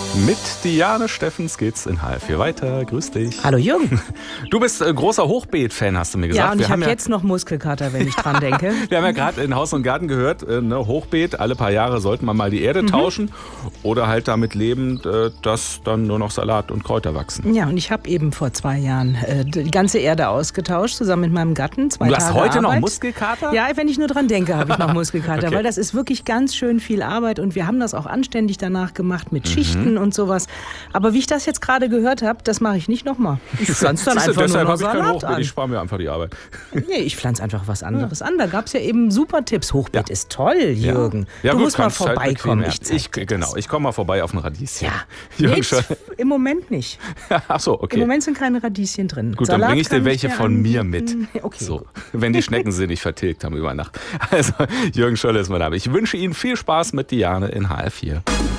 Mit Diane Steffens geht's in HR4 weiter. Grüß dich. Hallo Jürgen. Du bist großer Hochbeet-Fan, hast du mir gesagt. Ja, und ich habe jetzt noch Muskelkater, wenn ich dran denke. Wir haben ja gerade in Haus und Garten gehört, Hochbeet, alle paar Jahre sollte man mal die Erde tauschen oder halt damit leben, dass dann nur noch Salat und Kräuter wachsen. Ja, und ich habe eben vor 2 Jahren die ganze Erde ausgetauscht, zusammen mit meinem Gatten. 2 Du Tage hast heute Arbeit. noch Muskelkater? Ja, wenn ich nur dran denke, habe ich noch Muskelkater, Okay. weil das ist wirklich ganz schön viel Arbeit und wir haben das auch anständig danach gemacht mit Schichten und sowas. Aber wie ich das jetzt gerade gehört habe, das mache ich nicht nochmal. Ich pflanze dann einfach nur deshalb noch habe ich kein Salat Hochbeet, an. ich spare mir einfach die Arbeit. Nee, ich pflanze einfach was anderes an. Da gab es ja eben super Tipps. Hochbeet ist toll, Jürgen. Ja, du gut, musst mal kannst halt vorbeikommen. bequem, ich komme mal vorbei auf ein Radieschen. Ja, Jürgen nee, Scholl. im Moment nicht. Ach so, okay. Im Moment sind keine Radieschen drin. Gut, Salat dann bringe ich dir kann welche von mir mit. Okay. So, wenn die Schnecken sie nicht vertilgt haben über Nacht. Also, Jürgen Scholl ist mein Name. Ich wünsche Ihnen viel Spaß mit Diane in HR4.